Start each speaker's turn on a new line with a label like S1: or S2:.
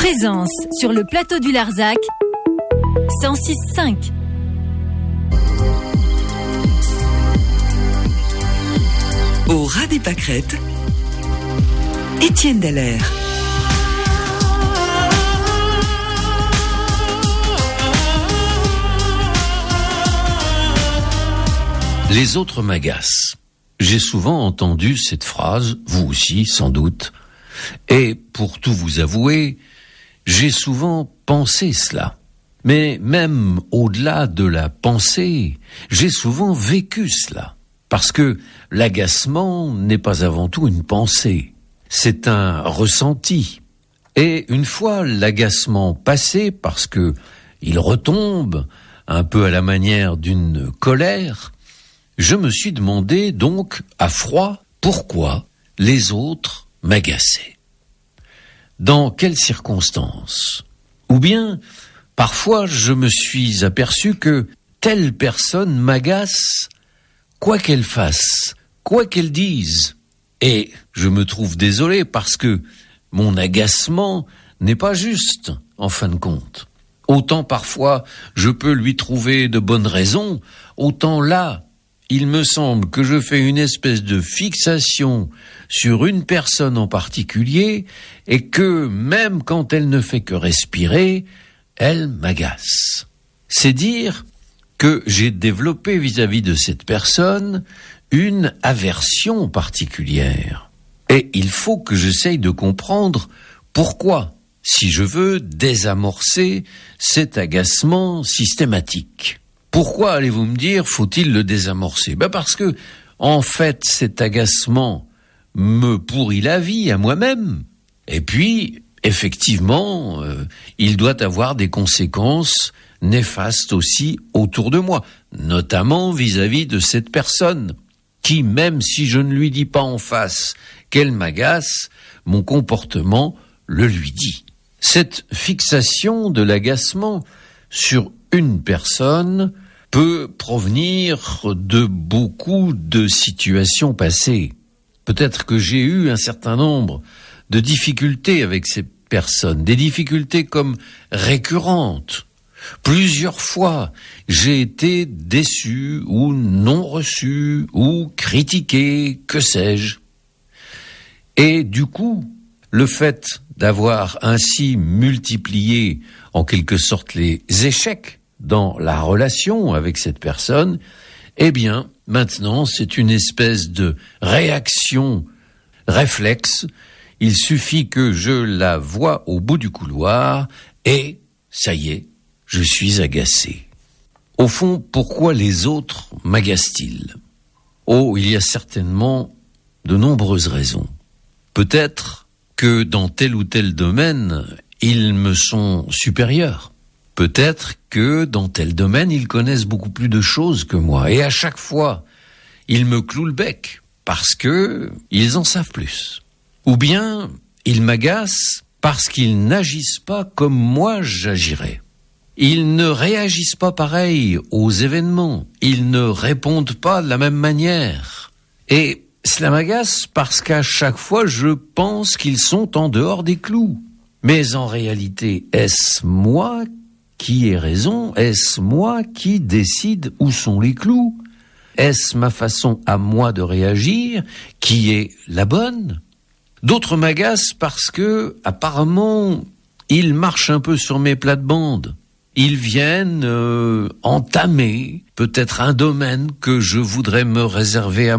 S1: Présence sur le plateau du Larzac, 106.5.
S2: Au ras des pâquerettes, Étienne Dallaire.
S3: Les autres m'agacent. J'ai souvent entendu cette phrase, vous aussi sans doute, et pour tout vous avouer, j'ai souvent pensé cela. Mais même au-delà de la pensée, j'ai souvent vécu cela. Parce que l'agacement n'est pas avant tout une pensée, c'est un ressenti. Et une fois l'agacement passé, parce que il retombe, un peu à la manière d'une colère, je me suis demandé donc à froid pourquoi les autres m'agaçaient. Dans quelles circonstances? Ou bien, parfois je me suis aperçu que telle personne m'agace quoi qu'elle fasse, quoi qu'elle dise. Et je me trouve désolé parce que mon agacement n'est pas juste, en fin de compte. Autant parfois je peux lui trouver de bonnes raisons, autant là, il me semble que je fais une espèce de fixation sur une personne en particulier et que même quand elle ne fait que respirer, elle m'agace. C'est dire que j'ai développé vis-à-vis de cette personne une aversion particulière. Et il faut que j'essaye de comprendre pourquoi, si je veux désamorcer cet agacement systématique. Pourquoi, allez-vous me dire, faut-il le désamorcer? Parce que, en fait, cet agacement me pourrit la vie à moi-même. Et puis, effectivement, il doit avoir des conséquences néfastes aussi autour de moi, notamment vis-à-vis de cette personne, qui, même si je ne lui dis pas en face qu'elle m'agace, mon comportement le lui dit. Cette fixation de l'agacement sur une personne peut provenir de beaucoup de situations passées. Peut-être que j'ai eu un certain nombre de difficultés avec ces personnes, des difficultés comme récurrentes. Plusieurs fois, j'ai été déçu ou non reçu ou critiqué, que sais-je. Et du coup, le fait d'avoir ainsi multiplié en quelque sorte les échecs dans la relation avec cette personne, eh bien, maintenant, c'est une espèce de réaction réflexe. Il suffit que je la voie au bout du couloir et, ça y est, je suis agacé. Au fond, pourquoi les autres m'agacent-ils? Oh, il y a certainement de nombreuses raisons. Peut-être que dans tel ou tel domaine, ils me sont supérieurs. Peut-être que dans tel domaine, ils connaissent beaucoup plus de choses que moi. Et à chaque fois, ils me clouent le bec parce que ils en savent plus. Ou bien, ils m'agacent parce qu'ils n'agissent pas comme moi j'agirais. Ils ne réagissent pas pareil aux événements. Ils ne répondent pas de la même manière. Et cela m'agace parce qu'à chaque fois, je pense qu'ils sont en dehors des clous. Mais en réalité, est-ce moi qui ai raison? Est-ce moi qui décide où sont les clous? Est-ce ma façon à moi de réagir qui est la bonne? D'autres m'agacent parce que, apparemment, ils marchent un peu sur mes plates-bandes. Ils viennent entamer peut-être un domaine que je voudrais me réserver à